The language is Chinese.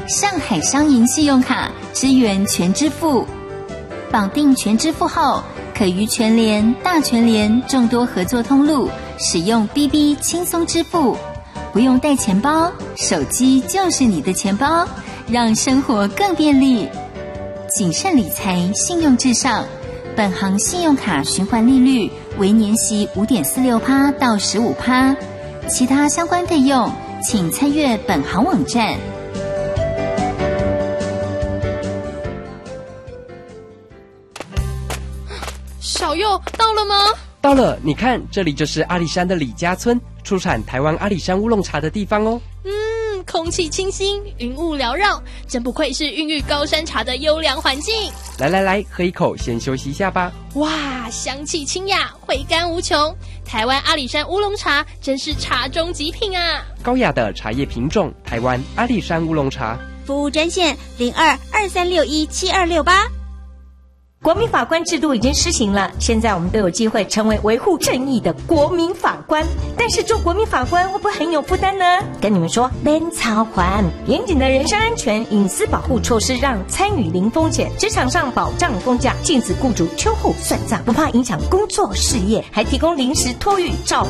上海商银信用卡支援全支付，绑定全支付后，可于全联、大全联众多合作通路使用 BB 轻松支付，不用带钱包，手机就是你的钱包，让生活更便利。谨慎理财，信用至上。本行信用卡循环利率为年息 5.46% 到 15%， 其他相关费用请参阅本行网站。 小佑到了吗？ 到了，你看，这里就是阿里山的李家村，出产台湾阿里山乌龙茶的地方哦。 空气清新，云雾缭绕，真不愧是孕育高山茶的优良环境。 来，喝一口，先休息一下吧。 哇，香气清雅，回甘无穷。台湾阿里山乌龙茶真是茶中极品啊！ 高雅的茶叶品种，台湾阿里山乌龙茶。 服务专线0223617268。 国民法官制度已经施行了，现在我们都有机会成为维护正义的国民法官。但是做国民法官会不会很有负担呢？跟你们说，免操还严谨的人身安全、隐私保护措施，让参与零风险，职场上保障公假，禁止雇主秋后算账，不怕影响工作事业，还提供临时托育照